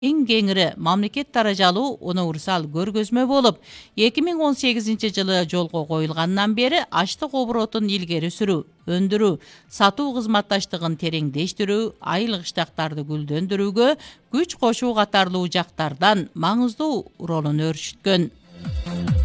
эң кеңири мамлекет даражалуу универсал көргөзмө болуп, 2018 жылы жолго коюлгандан бери аштык оборотун илгери сүрүү, өндүрүү, сатуу кызматташтыгын тереңдештирүү, айыл кыштактарды гүлдөндүрүүгө күч кошуу катарлуу жактардан маңыздуу ролун өрүшүткөн.